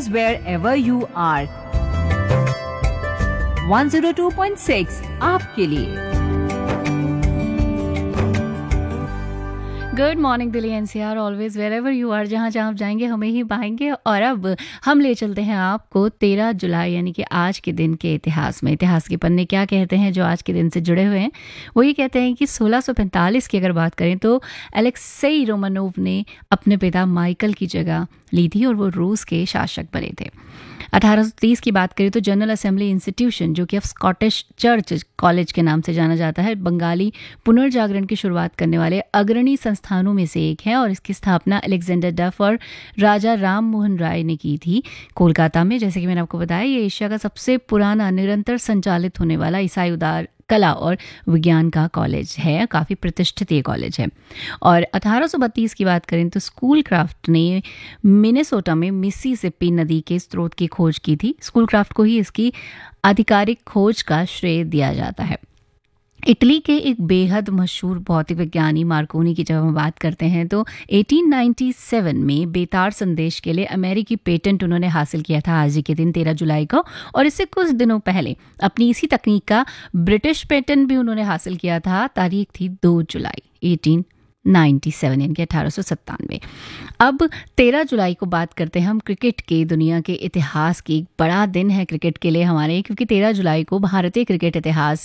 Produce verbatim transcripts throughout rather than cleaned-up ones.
always wherever you are. one oh two point six आपके लिए। Good morning Delhi NCR, always where ever you are, जहाँ जहाँ आप जाएंगे हमें ही पाएंगे। और अब हम ले चलते हैं आपको तेरह जुलाई यानी कि आज के दिन के इतिहास में। इतिहास के पन्ने क्या कहते हैं जो आज के दिन से जुड़े हुए हैं? वो ये कहते हैं कि सोलह सौ पैंतालीस की अगर बात करें तो अलेक्सेई रोमानोव ने अपने पिता माइकल की जगह ली थी और वो रूस के शासक बने थे। अठारह सौ तीस की बात करें तो जनरल असेंबली इंस्टीट्यूशन, जो कि अब स्कॉटिश चर्च कॉलेज के नाम से जाना जाता है, बंगाली पुनर्जागरण की शुरुआत करने वाले अग्रणी संस्थानों में से एक है और इसकी स्थापना अलेक्जेंडर डफ और राजा राम मोहन राय ने की थी कोलकाता में। जैसे कि मैंने आपको बताया, ये एशिया का सबसे पुराना निरंतर संचालित होने वाला ईसाई उदार कला और विज्ञान का कॉलेज है, काफ़ी प्रतिष्ठित ये कॉलेज है। और अठारह सौ बत्तीस की बात करें तो स्कूलक्राफ्ट ने मिनेसोटा में मिसिसिपी नदी के स्रोत की खोज की थी। स्कूलक्राफ्ट को ही इसकी आधिकारिक खोज का श्रेय दिया जाता है। इटली के एक बेहद मशहूर भौतिक विज्ञानी मार्कोनी की जब हम बात करते हैं तो अठारह सौ सत्तानवे में बेतार संदेश के लिए अमेरिकी पेटेंट उन्होंने हासिल किया था आज ही के दिन तेरह जुलाई को। और इससे कुछ दिनों पहले अपनी इसी तकनीक का ब्रिटिश पेटेंट भी उन्होंने हासिल किया था। तारीख थी दो जुलाई अठारह सौ सत्तानवे यानी कि अठारह सौ सत्तानवे। अब तेरह जुलाई को बात करते हैं हम क्रिकेट के दुनिया के इतिहास की। एक बड़ा दिन है क्रिकेट के लिए हमारे, क्योंकि तेरह जुलाई को भारतीय क्रिकेट इतिहास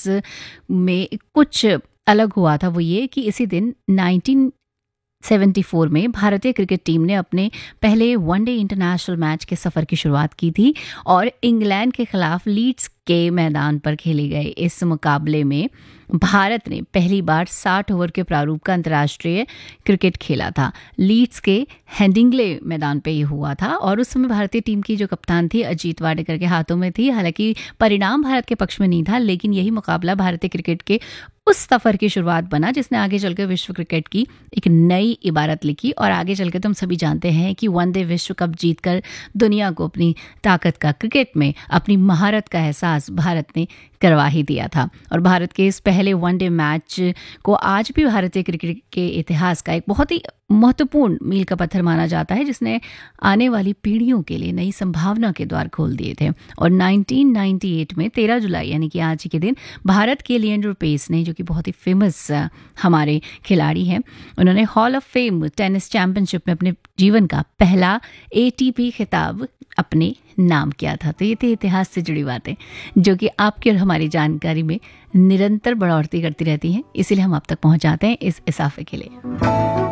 में कुछ अलग हुआ था। वो ये कि इसी दिन उन्नीस सौ चौहत्तर में भारतीय क्रिकेट टीम ने अपने पहले वनडे इंटरनेशनल मैच के सफ़र की शुरुआत की थी और इंग्लैंड के खिलाफ लीड्स के मैदान पर खेले गए इस मुकाबले में भारत ने पहली बार साठ ओवर के प्रारूप का अंतर्राष्ट्रीय क्रिकेट खेला था। लीड्स के हेडिंग्ले मैदान पे ये हुआ था और उस समय भारतीय टीम की जो कप्तान थी अजीत वाडेकर के हाथों में थी। हालांकि परिणाम भारत के पक्ष में नहीं था, लेकिन यही मुकाबला भारतीय क्रिकेट के उस सफ़र की शुरुआत बना जिसने आगे चलकर विश्व क्रिकेट की एक नई इबारत लिखी। और आगे चलकर तो हम सभी जानते हैं कि वनडे विश्व कप जीतकर दुनिया को अपनी ताकत का, क्रिकेट में अपनी महारत का एहसास भारत ने करवा ही दिया था। और भारत के इस पहले वनडे मैच को आज भी भारतीय क्रिकेट के इतिहास का एक बहुत ही महत्वपूर्ण मील का पत्थर माना जाता है, जिसने आने वाली पीढ़ियों के लिए नई संभावना के द्वार खोल दिए थे। और उन्नीस सौ अट्ठानवे में तेरह जुलाई यानी कि आज के दिन भारत के लिएंडर पेस ने, जो कि बहुत ही फेमस हमारे खिलाड़ी हैं, उन्होंने hall of fame tennis championship में अपने जीवन का पहला एटीपी खिताब अपने नाम किया था। तो ये थी इतिहास से जुड़ी बातें जो कि आपकी और हमारी जानकारी में निरंतर बढ़ोतरी करती रहती हैं, इसीलिए हम आप तक पहुंचाते हैं इस इजाफे के लिए।